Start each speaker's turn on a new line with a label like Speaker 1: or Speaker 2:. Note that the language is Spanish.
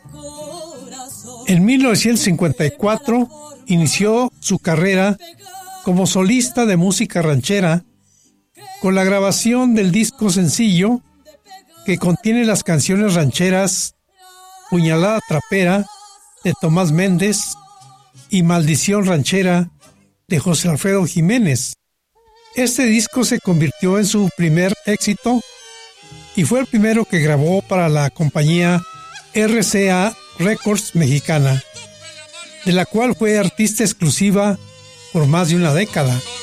Speaker 1: En 1954 inició su carrera como solista de música ranchera con la grabación del disco sencillo que contiene las canciones rancheras Puñalada Trapera de Tomás Méndez y Maldición Ranchera de José Alfredo Jiménez. Este disco se convirtió en su primer éxito y fue el primero que grabó para la compañía RCA Records mexicana, de la cual fue artista exclusiva por más de una década.